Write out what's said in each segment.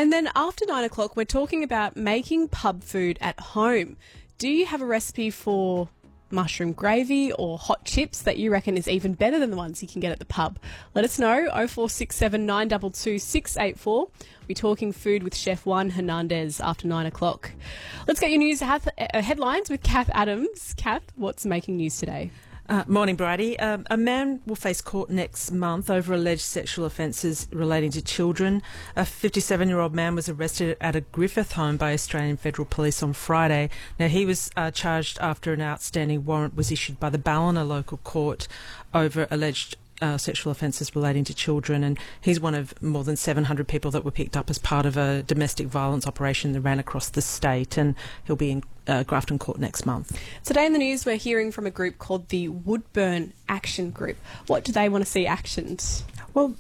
And then after 9 o'clock, we're talking about making pub food at home. Do you have a recipe for mushroom gravy or hot chips that you reckon is even better than the ones you can get at the pub? Let us know. 0467 922 684. We're talking food with Chef Juan Hernandez after 9 o'clock. Let's get your news headlines with Kath Adams. Kath, what's making news today? Morning, Bridie. A man will face court next month over alleged sexual offences relating to children. A 57-year-old man was arrested at a Griffith home by Australian Federal Police on Friday. Now, he was charged after an outstanding warrant was issued by the Ballina local court over alleged sexual offences relating to children, and he's one of more than 700 people that were picked up as part of a domestic violence operation that ran across the state, and he'll be in Grafton Court next month. Today in the news, we're hearing from a group called the Woodburn Action Group. What do they want to see actioned? Well,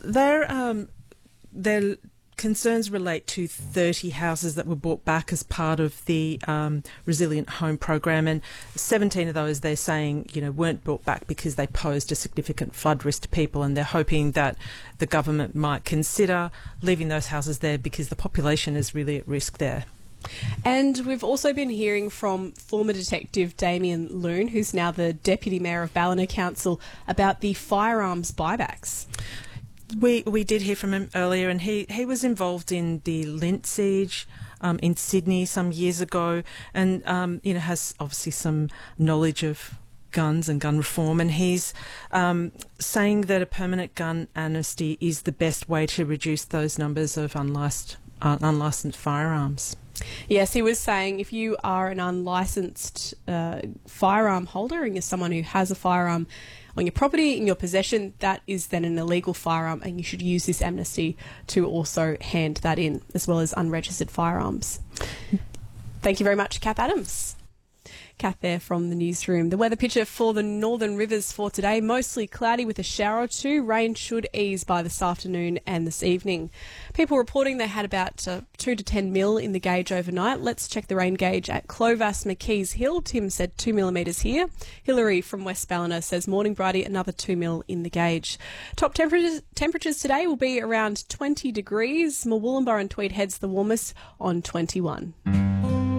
their concerns relate to 30 houses that were brought back as part of the Resilient Home program, and 17 of those they're saying weren't brought back because they posed a significant flood risk to people, and they're hoping that the government might consider leaving those houses there because the population is really at risk there. And we've also been hearing from former Detective Damien Loon, who's now the Deputy Mayor of Ballina Council, about the firearms buybacks. We did hear from him earlier, and he was involved in the Lint siege in Sydney some years ago, and has obviously some knowledge of guns and gun reform, and he's saying that a permanent gun amnesty is the best way to reduce those numbers of unlicensed firearms. Yes, he was saying if you are an unlicensed firearm holder and you're someone who has a firearm on your property, in your possession, that is then an illegal firearm, and you should use this amnesty to also hand that in, as well as unregistered firearms. Thank you very much, Kath Adams. Kath there from the newsroom. The weather picture for the Northern Rivers for today, mostly cloudy with a shower or two. Rain should ease by this afternoon and this evening. People reporting they had about 2 to 10 mil in the gauge overnight. Let's check the rain gauge at Clovis McKees Hill. Tim said 2 millimetres here. Hillary from West Ballina says, morning Bridie, another 2 mil in the gauge. Top temperatures today will be around 20 degrees. Murwillumbah and Tweed Head's the warmest on 21.